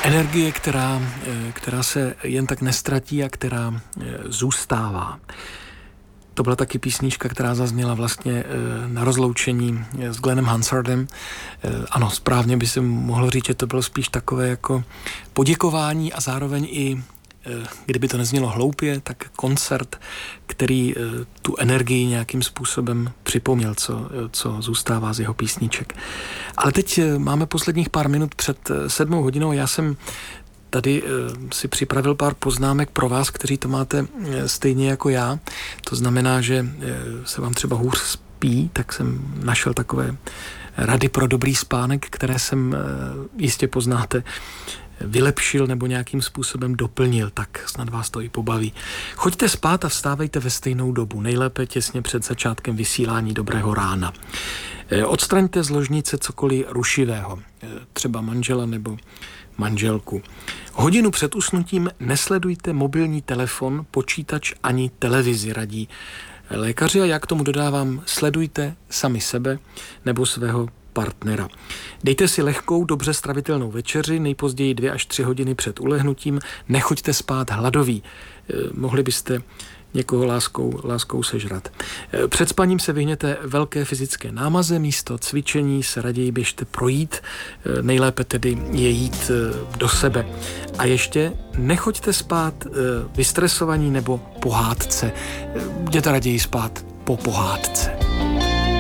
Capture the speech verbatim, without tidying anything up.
Energie, která, která se jen tak nestratí a která zůstává. To byla taky písnička, která zazněla vlastně na rozloučení s Glennem Hansardem. Ano, správně by se mohlo říct, že to bylo spíš takové jako poděkování a zároveň i, kdyby to neznělo hloupě, tak koncert, který tu energii nějakým způsobem připomněl, co, co zůstává z jeho písniček. Ale teď máme posledních pár minut před sedmou hodinou. Já jsem tady si připravil pár poznámek pro vás, kteří to máte stejně jako já. To znamená, že se vám třeba hůř spí, tak jsem našel takové rady pro dobrý spánek, které jsem, jistě poznáte, vylepšil nebo nějakým způsobem doplnil, tak snad vás to i pobaví. Choďte spát a vstávejte ve stejnou dobu, nejlépe těsně před začátkem vysílání Dobrého rána. Odstraňte z ložnice cokoliv rušivého, třeba manžela nebo manželku. Hodinu před usnutím nesledujte mobilní telefon, počítač ani televizi, radí lékaři, a já k tomu dodávám, sledujte sami sebe nebo svého partnera. Dejte si lehkou, dobře stravitelnou večeři, nejpozději dvě až tři hodiny před ulehnutím. Nechoďte spát hladoví. Mohli byste někoho láskou, láskou sežrat. Před spaním se vyhněte velké fyzické námaze, místo cvičení se raději běžte projít, nejlépe tedy je jít do sebe. A ještě nechoďte spát vystresovaní nebo po hádce. Jděte raději spát po pohádce.